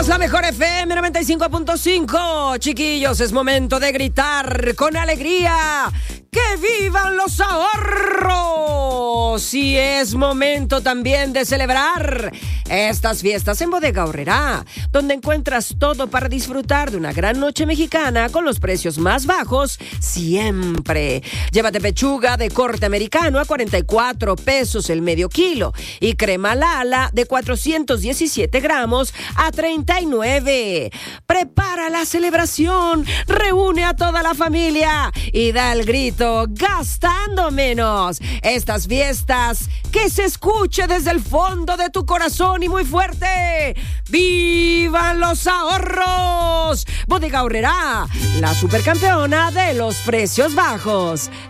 Somos la mejor FM 95.5. Chiquillos, es momento de gritar con alegría. ¡Que vivan los ahorros! Y es momento también de celebrar estas fiestas en Bodega Aurrerá, donde encuentras todo para disfrutar de una gran noche mexicana con los precios más bajos siempre. Llévate pechuga de corte americano a 44 pesos el medio kilo y crema Lala de 417 gramos a 39. Prepara la celebración, reúne a toda la familia y da el grito gastando menos. Estas fiestas, que se escuche desde el fondo de tu corazón y muy fuerte. ¡Vivan los ahorros! Bodega Aurrerá, la supercampeona de los precios bajos.